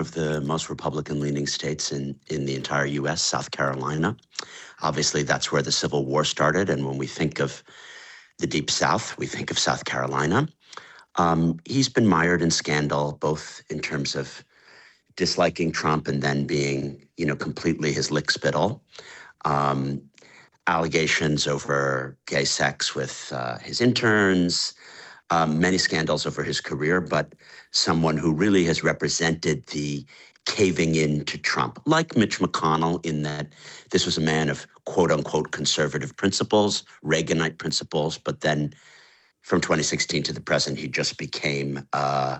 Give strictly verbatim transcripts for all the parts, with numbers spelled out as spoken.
of the most Republican-leaning states in, in the entire U S, South Carolina. Obviously, that's where the Civil War started. And when we think of the Deep South, we think of South Carolina. Um, he's been mired in scandal, both in terms of disliking Trump and then being, you know, completely his lickspittle. Um, allegations over gay sex with uh, his interns, um, many scandals over his career, but someone who really has represented the caving in to Trump, like Mitch McConnell, in that this was a man of quote unquote conservative principles, Reaganite principles, but then from twenty sixteen to the present, he just became uh,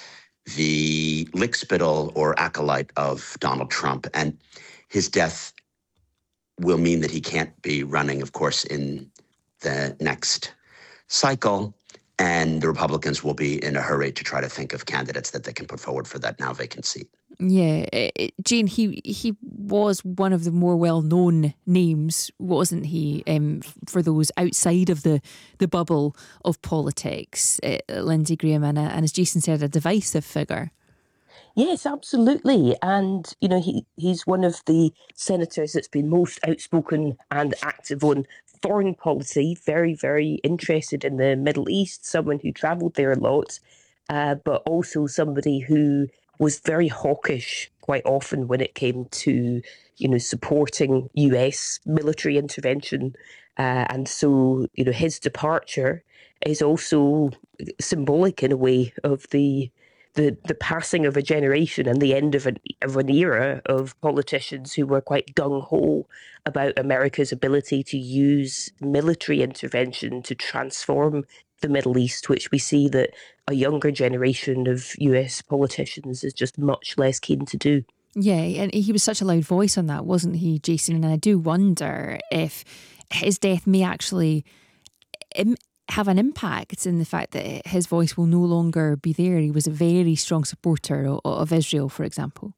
the lickspittle or acolyte of Donald Trump. And his death will mean that he can't be running, of course, in the next cycle. And the Republicans will be in a hurry to try to think of candidates that they can put forward for that now vacant seat. Yeah, Jane, he he was one of the more well-known names, wasn't he, um, for those outside of the, the bubble of politics, uh, Lindsey Graham, and, a, and as Jason said, a divisive figure. Yes, absolutely. And, you know, he, he's one of the senators that's been most outspoken and active on foreign policy, very, very interested in the Middle East, someone who travelled there a lot, uh, but also somebody who was very hawkish quite often when it came to, you know, supporting U S military intervention. Uh, and so, you know, his departure is also symbolic in a way of the the the passing of a generation and the end of an of an era of politicians who were quite gung-ho about America's ability to use military intervention to transform the Middle East, which we see that a younger generation of U S politicians is just much less keen to do. Yeah, and he was such a loud voice on that, wasn't he, Jason? And I do wonder if his death may actually Im- have an impact in the fact that his voice will no longer be there. He was a very strong supporter of, of Israel, for example.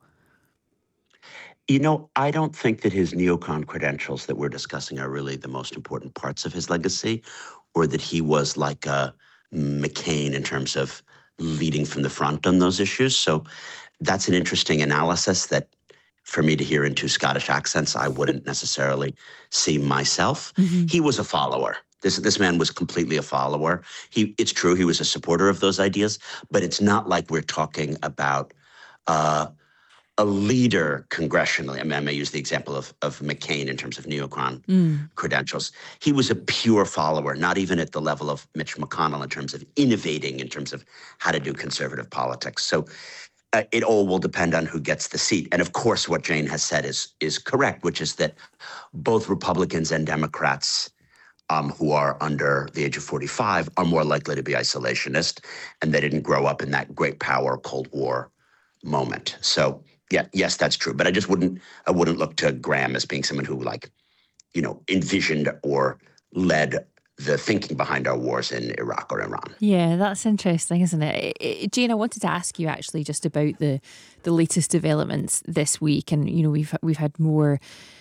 You know, I don't think that his neocon credentials that we're discussing are really the most important parts of his legacy, or that he was like a McCain in terms of leading from the front on those issues. So that's an interesting analysis that, for me to hear in two Scottish accents, I wouldn't necessarily see myself. Mm-hmm. He was a follower. This this man was completely a follower. He, it's true, he was a supporter of those ideas, but it's not like we're talking about uh, a leader congressionally. I mean, I may use the example of, of McCain in terms of neocon mm. credentials. He was a pure follower, not even at the level of Mitch McConnell in terms of innovating, in terms of how to do conservative politics. So uh, it all will depend on who gets the seat. And of course, what Jane has said is is correct, which is that both Republicans and Democrats Um, who are under the age of forty-five are more likely to be isolationist, and they didn't grow up in that great power Cold War moment. So yeah, yes, that's true. But I just wouldn't I wouldn't look to Graham as being someone who, like, you know, envisioned or led the thinking behind our wars in Iraq or Iran. Yeah, that's interesting, isn't it? Jane, I wanted to ask you actually just about the the latest developments this week, and you know, we've we've had more.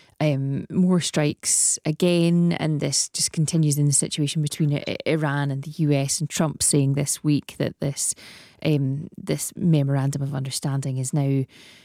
Um, more strikes again, and this just continues in the situation between Iran and the U S, and Trump saying this week that this um, this memorandum of understanding is now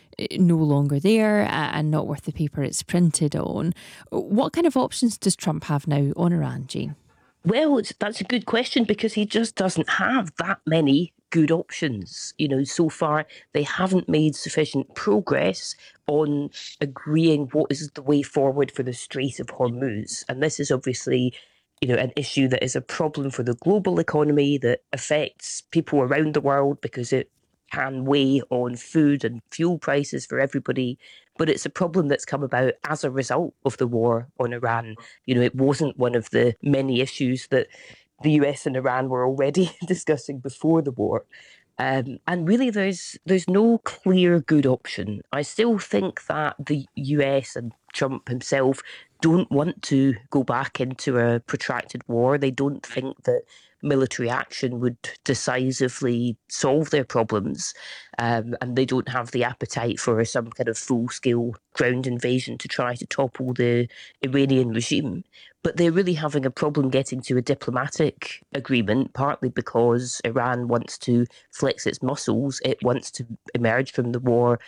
no longer there and not worth the paper it's printed on. What kind of options does Trump have now on Iran, Jane? Well, it's, that's a good question, because he just doesn't have that many good options. You know, so far they haven't made sufficient progress on agreeing what is the way forward for the Strait of Hormuz. And this is obviously, you know, an issue that is a problem for the global economy, that affects people around the world because it can weigh on food and fuel prices for everybody. But it's a problem that's come about as a result of the war on Iran. You know, it wasn't one of the many issues that the U S and Iran were already discussing before the war. Um, and really, there's there's no clear good option. I still think that the U S and Trump himself don't want to go back into a protracted war. They don't think that military action would decisively solve their problems. Um, and they don't have the appetite for some kind of full-scale ground invasion to try to topple the Iranian regime. But they're really having a problem getting to a diplomatic agreement, partly because Iran wants to flex its muscles. It wants to emerge from the war